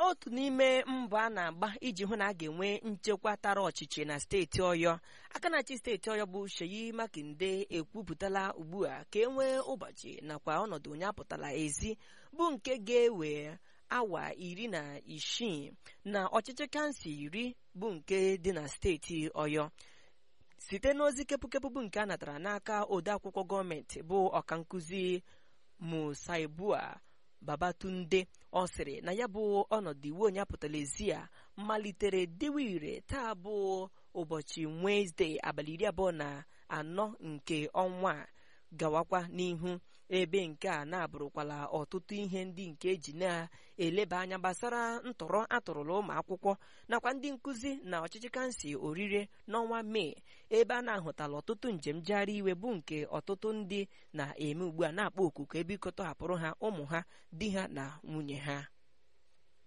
otu n'ime mbọ a na-agba iji hụ na a ga-enwe nchekwa tara ọchịchị na steeti Ọyọ. Aka na-achị steeti Ọyọ bụ Seyi Makinde ekwupụtala ugbu a ka e nwee ụbọchị nakwa ọnọdụ onye apụtala ezi bụ nke ga-ewe awa 16 na ọchịchị kansụl 10 bụ nke dị na steeti Ọyọ. Site n'ozi kepụkepụ bụ nke a natara n'aka odeakwụkwọ gọọmenti bụ ọkankụzi Musaibua Babatunde, ọ sịrị na ya bụ ọnọdụ iwu onye apụtala ezi a malitere dịwa ire taa bụ ụbọchị Wenesde abalị 24 nke ọnwa a gawakwa n'ihu, ebe nke a na-abụrụkwala ọtụtụ ihe ndị nke eji na-eleba anya gbasara ntọrọ atụrụla ụmụ akwụkwọ nakwa ndị nkụzi na ọchịchị kansụl Orire n'ọnwa Mee, ebe a na-ahụtala ọtụtụ njem jegharị iwe bụ nke ọtụtụ ndị na-eme ugbu a na-akpọ oku ka ebikọta hapụrụ ha ụmụ ha, di ha na nwunye ha.